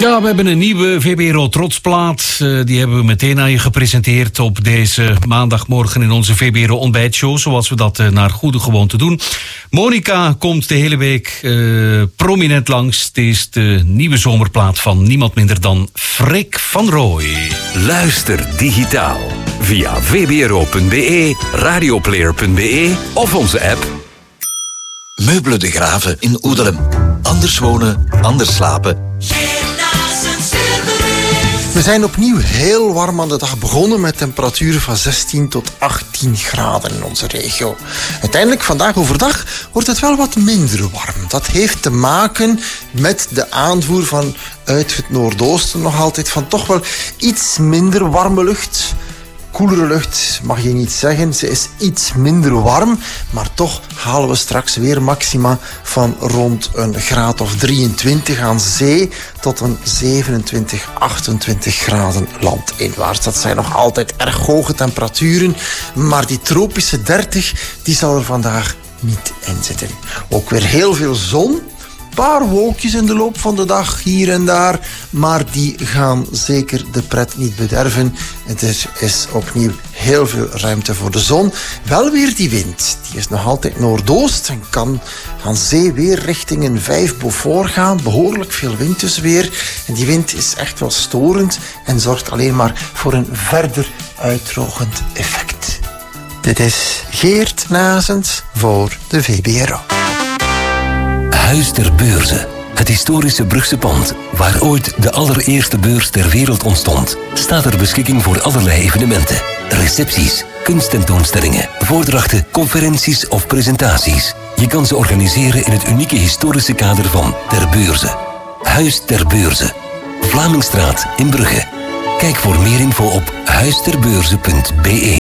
Ja, we hebben een nieuwe VPRO Trotsplaat. Die hebben we meteen aan je gepresenteerd op deze maandagmorgen in onze VPRO Ontbijtshow, zoals we dat naar goede gewoonte doen. Monica komt de hele week prominent langs. Het is de nieuwe zomerplaat van niemand minder dan Freek van Rooij. Luister digitaal via vbro.be, radioplayer.be of onze app. Meubelen de Graven in Oedelem. Anders wonen, anders slapen. We zijn opnieuw heel warm aan de dag begonnen met temperaturen van 16 tot 18 graden in onze regio. Uiteindelijk, vandaag overdag, wordt het wel wat minder warm. Dat heeft te maken met de aanvoer van uit het noordoosten nog altijd van toch wel iets minder warme lucht. Koelere lucht mag je niet zeggen, ze is iets minder warm, maar toch halen we straks weer maxima van rond een graad of 23 aan zee tot een 27, 28 graden landinwaarts. Dat zijn nog altijd erg hoge temperaturen, maar die tropische 30 die zal er vandaag niet in zitten. Ook weer heel veel zon. Een paar wolkjes in de loop van de dag hier en daar, maar die gaan zeker de pret niet bederven. Er is opnieuw heel veel ruimte voor de zon. Wel weer die wind, die is nog altijd noordoost en kan aan zee weer richting een 5 Beaufort gaan. Behoorlijk veel wind dus weer. En die wind is echt wel storend en zorgt alleen maar voor een verder uitdrogend effect. Dit is Geert Nazens voor de VPRO. Huis ter Beurze. Het historische Brugse pand, waar ooit de allereerste beurs ter wereld ontstond, staat ter beschikking voor allerlei evenementen. Recepties, kunsttentoonstellingen, voordrachten, conferenties of presentaties. Je kan ze organiseren in het unieke historische kader van Ter Beurze. Huis ter Beurze. Vlamingstraat in Brugge. Kijk voor meer info op huisterbeurze.be.